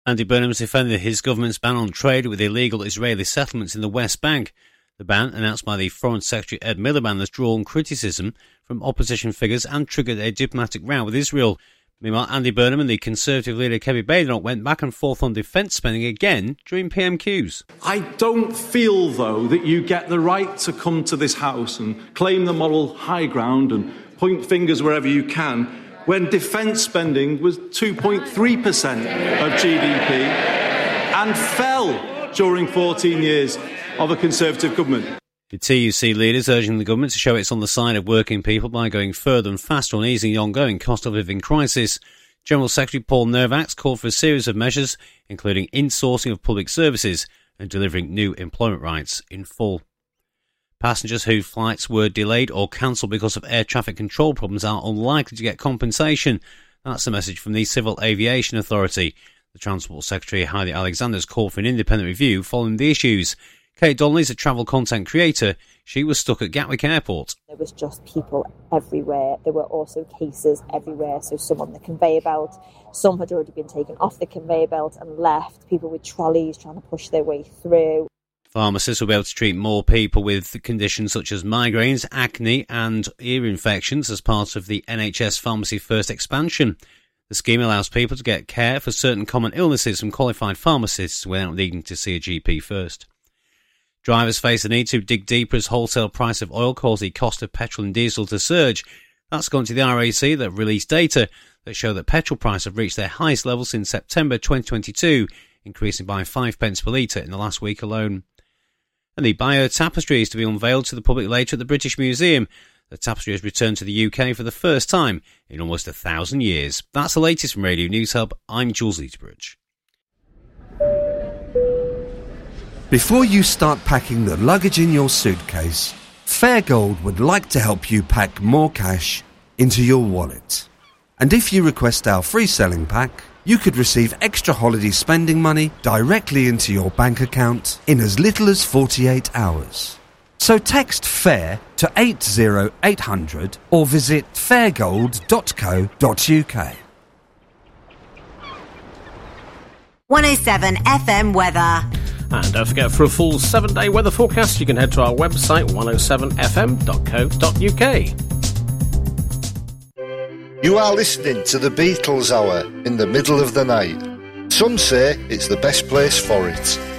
Andy Burnham has defended his government's ban on trade with illegal Israeli settlements in the West Bank. The ban, announced by the Foreign Secretary Ed Miliband, has drawn criticism from opposition figures and triggered a diplomatic row with Israel. Meanwhile, Andy Burnham and the Conservative leader Kevin Badenoch went back and forth on defence spending again during PMQs. I don't feel, though, that you get the right to come to this House and claim the moral high ground and point fingers wherever you can when defence spending was 2.3% of GDP and fell during 14 years of a Conservative government. The TUC leaders urging the government to show it's on the side of working people by going further and faster on easing the ongoing cost of living crisis. General Secretary Paul Nervax called for a series of measures, including insourcing of public services and delivering new employment rights in full. Passengers whose flights were delayed or cancelled because of air traffic control problems are unlikely to get compensation. That's the message from the Civil Aviation Authority. The Transport Secretary Heidi Alexander has called for an independent review following the issues. Kate Donnelly is a travel content creator. She was stuck at Gatwick Airport. There was just people everywhere. There were also cases everywhere. So some on the conveyor belt, some had already been taken off the conveyor belt and left. People with trolleys trying to push their way through. Pharmacists will be able to treat more people with conditions such as migraines, acne and ear infections as part of the NHS Pharmacy First expansion. The scheme allows people to get care for certain common illnesses from qualified pharmacists without needing to see a GP first. Drivers face the need to dig deeper as wholesale price of oil caused the cost of petrol and diesel to surge. That's gone to the RAC that released data that show that petrol prices have reached their highest level since September 2022, increasing by 5 pence per litre in the last week alone. And the Bayeux Tapestry is to be unveiled to the public later at the British Museum. The tapestry has returned to the UK for the first time in almost 1,000 years. That's the latest from Radio News Hub. I'm Jules Eaterbridge. Before you start packing the luggage in your suitcase, Fairgold would like to help you pack more cash into your wallet. And if you request our free selling pack, you could receive extra holiday spending money directly into your bank account in as little as 48 hours. So text FAIR to 80800 or visit fairgold.co.uk. 107 FM weather. And don't forget, for a full 7-day weather forecast, you can head to our website 107fm.co.uk. You are listening to the Beatles Hour in the middle of the night. Some say it's the best place for it.